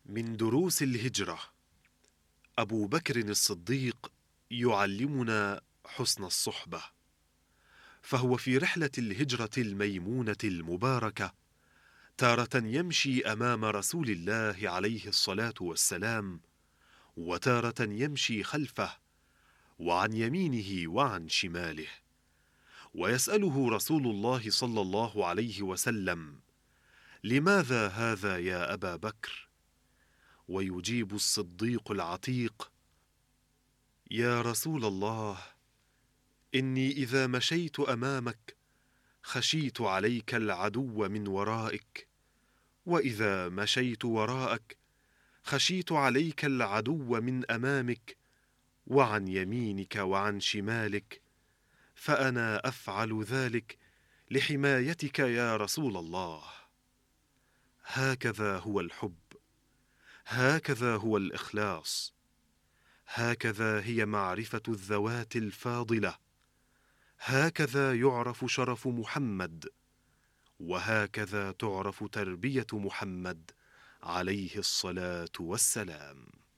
من دروس الهجرة، أبو بكر الصديق يعلمنا حسن الصحبة، فهو في رحلة الهجرة الميمونة المباركة تارة يمشي أمام رسول الله عليه الصلاة والسلام، وتارة يمشي خلفه وعن يمينه وعن شماله، ويسأله رسول الله صلى الله عليه وسلم: لماذا هذا يا أبا بكر؟ ويجيب الصديق العتيق: يا رسول الله، إني إذا مشيت أمامك خشيت عليك العدو من ورائك، وإذا مشيت وراءك خشيت عليك العدو من أمامك وعن يمينك وعن شمالك، فأنا أفعل ذلك لحمايتك يا رسول الله. هكذا هو الحب، هكذا هو الإخلاص، هكذا هي معرفة الذوات الفاضلة، هكذا يعرف شرف محمد، وهكذا تعرف تربية محمد عليه الصلاة والسلام.